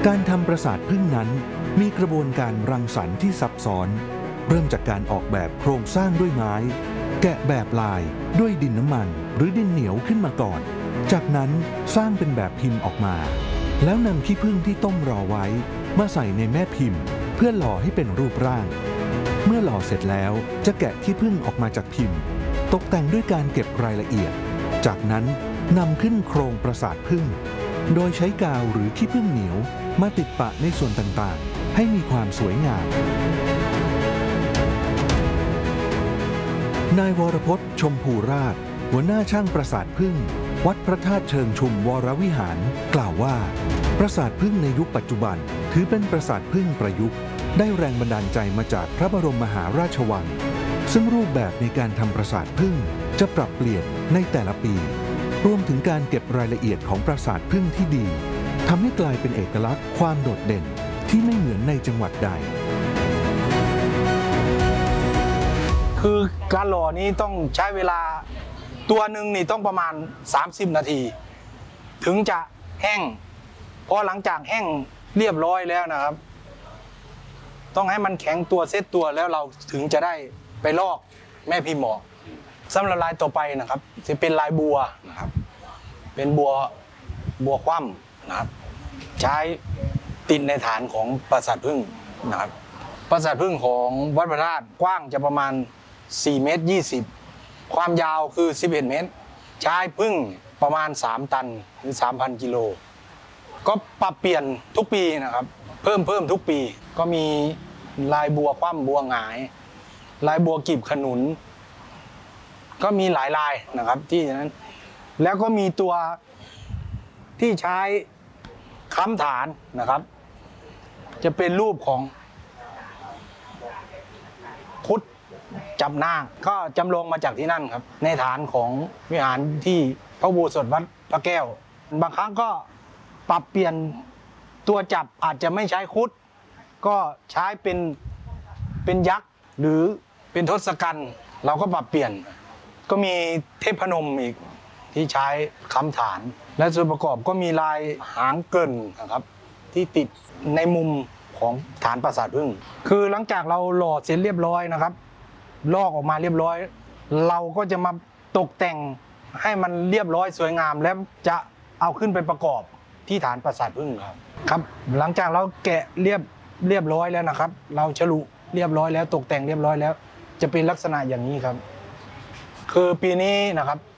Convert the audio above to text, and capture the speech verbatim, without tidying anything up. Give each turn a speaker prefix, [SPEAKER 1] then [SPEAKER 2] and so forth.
[SPEAKER 1] การทำปราสาทผึ้งนั้นมีกระบวนการรังสรรค์ที่ซับซ้อนเริ่มจากการออกแบบโครงสร้างด้วยไม้แกะแบบลายด้วยดินน้ำมันหรือดินเหนียวขึ้นมาก่อนจากนั้นสร้างเป็นแบบพิมพ์ออกมาแล้วนำขี้ผึ้งที่ต้มรอไว้มาใส่ในแม่พิมพ์เพื่อหล่อให้เป็นรูปร่างเมื่อหล่อเสร็จแล้วจะแกะขี้ผึ้งออกมาจากพิมพ์ตกแต่งด้วยการเก็บรายละเอียดจากนั้นนำขึ้นโครงปราสาทผึ้งโดยใช้กาวหรือขี้ผึ้งเหนียวมาติดปะในส่วนต่างๆให้มีความสวยงามนายวรพจน์ชมพูราชหัวหน้าช่างปราสาทผึ้งวัดพระธาตุเชิงชุมวรวิหารกล่าวว่าปราสาทผึ้งในยุคปัจจุบันถือเป็นปราสาทผึ้งประยุกต์ได้แรงบันดาลใจมาจากพระบรมมหาราชวังซึ่งรูปแบบในการทำปราสาทผึ้งจะปรับเปลี่ยนในแต่ละปีรวมถึงการเก็บรายละเอียดของปราสาทผึ้งที่ดีทำให้กลายเป็นเอกลักษณ์ความโดดเด่นที่ไม่เหมือนในจังหวัดใด
[SPEAKER 2] คือการหล่อนี้ต้องใช้เวลาตัวหนึ่งนี่ต้องประมาณสามสิบนาทีถึงจะแห้งพอหลังจากแห้งเรียบร้อยแล้วนะครับต้องให้มันแข็งตัวเซตตัวแล้วเราถึงจะได้ไปลอกแม่พิมพ์ออกสำหรับลายต่อไปนะครับจะเป็นลายบัวนะครับเป็นบัวบัวคว่ำนะครับใช้ติดในฐานของปราสาทผึ้งนะครับปราสาทผึ้งของวัดพระธาตุกว้างจะประมาณสี่เมตรยี่สิบความยาวคือสิบเอ็ดเมตรใช้ผึ้งประมาณสามตันหรือ สามพัน กิโลก็ปรับเปลี่ยนทุกปีนะครับเพิ่มเพิ่มทุกปีก็มีลายบัวคว่ำบัวหงายลายบัวกีบขนุนก็มีหลายลายนะครับที่นั้นแล้วก็มีตัวที่ใช้ค้ำฐานนะครับจะเป็นรูปของคุดจับนางก็จำลองมาจากที่นั่นครับในฐานของวิหารที่พระอุโบสถวัดพระแก้วบางครั้งก็ปรับเปลี่ยนตัวจับอาจจะไม่ใช้คุดก็ใช้เป็นเป็นยักษ์หรือเป็นทศกัณฐ์เราก็ปรับเปลี่ยนก็มีเทพนมอีกที่ใช้ค้ำฐานและส่วนประกอบก็มีลายหางเกินนะครับที่ติดในมุมของฐานปราสาทผึ้งคือหลังจากเราหล่อเสร็จเรียบร้อยนะครับลอกออกมาเรียบร้อยเราก็จะมาตกแต่งให้มันเรียบร้อยสวยงามแล้วจะเอาขึ้นไปประกอบที่ฐานปราสาทผึ้งครับครับหลังจากเราแกะเรียบเรียบร้อยแล้วนะครับเราฉลุเรียบร้อยแล้วตกแต่งเรียบร้อยแล้วจะเป็นลักษณะอย่างนี้ครับคือปีนี้นะครับ